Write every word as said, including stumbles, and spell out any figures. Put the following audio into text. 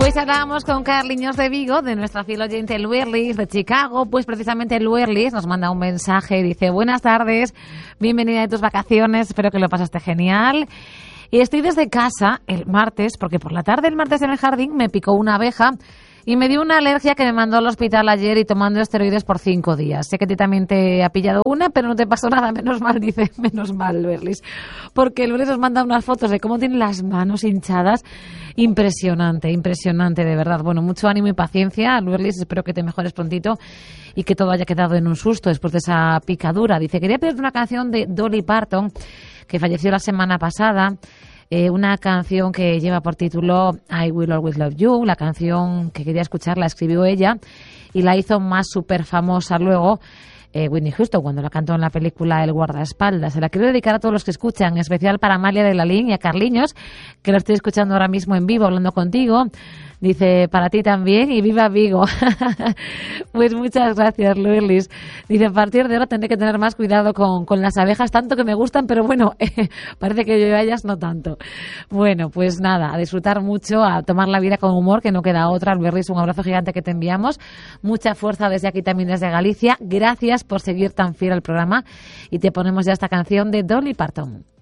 Pues hablábamos con Carliños de Vigo, de nuestra fiel oyente Luerlis de Chicago. Pues precisamente Luerlis nos manda un mensaje, dice: buenas tardes, bienvenida de tus vacaciones, espero que lo pasaste genial. Y estoy desde casa el martes, porque por la tarde el martes en el jardín me picó una abeja y me dio una alergia que me mandó al hospital ayer y tomando esteroides por cinco días. Sé que a ti también te ha pillado una, pero no te pasó nada, menos mal, dice, menos mal, Luerlis. Porque Luerlis nos manda unas fotos de cómo tiene las manos hinchadas. Impresionante, impresionante, de verdad. Bueno, mucho ánimo y paciencia, Luerlis, espero que te mejores prontito y que todo haya quedado en un susto después de esa picadura. Dice, quería pedirte una canción de Dolly Parton, que falleció la semana pasada. Eh, una canción que lleva por título I Will Always Love You. La canción que quería escuchar la escribió ella y la hizo más súper famosa luego eh, Whitney Houston cuando la cantó en la película El guardaespaldas. Se la quiero dedicar a todos los que escuchan, en especial para Amalia de Lalín y a Carliños, que lo estoy escuchando ahora mismo en vivo hablando contigo. Dice, para ti también y viva Vigo. Pues muchas gracias, Luerlis. Dice, a partir de ahora tendré que tener más cuidado con, con las abejas, tanto que me gustan, pero bueno, eh, parece que yo a ellas no tanto. Bueno, pues nada, a disfrutar mucho, a tomar la vida con humor, que no queda otra. Luerlis, un abrazo gigante que te enviamos. Mucha fuerza desde aquí, también desde Galicia. Gracias por seguir tan fiel al programa y te ponemos ya esta canción de Dolly Parton.